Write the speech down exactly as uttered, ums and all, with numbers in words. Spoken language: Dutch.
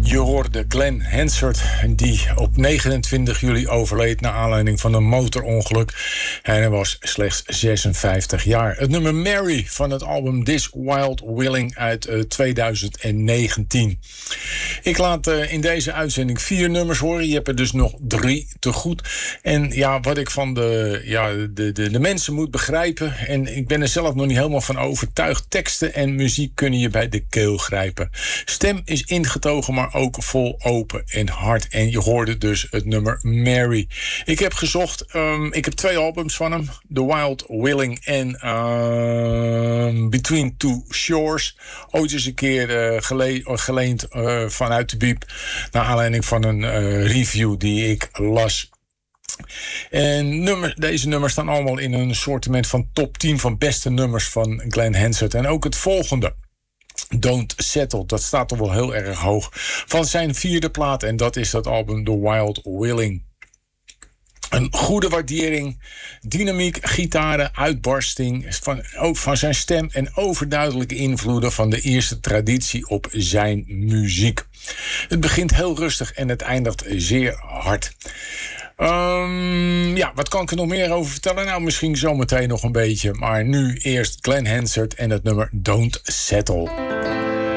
Je hoorde Glenn Hansard, die op negenentwintig juli overleed naar aanleiding van een motorongeluk. En hij was slechts zesenvijftig jaar. Het nummer Mary van het album This Wild Willing uit uh, tweeduizend negentien. Ik laat uh, in deze uitzending vier nummers horen. Je hebt er dus nog drie te goed. En ja, wat ik van de, ja, de, de, de mensen moet begrijpen, en ik ben er zelf nog niet helemaal van overtuigd, teksten en muziek kunnen je bij de keel grijpen. Stem is ingetogen, maar ook vol open en hard. En je hoorde dus het nummer Mary. Ik heb gezocht, um, ik heb twee albums van hem. The Wild Willing en um, Between Two Shores. Ooit eens een keer uh, gele- geleend uh, vanuit de Biep, naar aanleiding van een uh, review die ik las. En nummer, deze nummers staan allemaal in een assortiment van top tien van beste nummers van Glenn Hansard. En ook het volgende, Don't Settle, dat staat toch wel heel erg hoog, van zijn vierde plaat, en dat is dat album The Wild Willing. Een goede waardering, dynamiek, gitaren, uitbarsting, van, ook van zijn stem en overduidelijke invloeden van de eerste traditie op zijn muziek. Het begint heel rustig en het eindigt zeer hard. Um, ja, wat kan ik er nog meer over vertellen? Nou, misschien zometeen nog een beetje, maar nu eerst Glenn Hansard en het nummer Don't Settle.